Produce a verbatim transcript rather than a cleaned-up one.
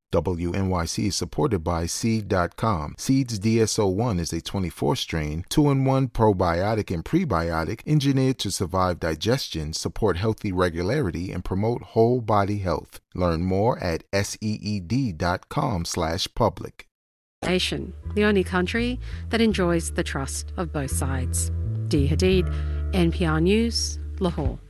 W N Y C is supported by Seed dot com. Seed's D S O one is a twenty-four strain, two in one probiotic and prebiotic engineered to survive digestion, support healthy regularity, and promote whole body health. Learn more at seed dot com slash public. Nation, the only country that enjoys the trust of both sides. Dee Hadid, N P R News, Lahore.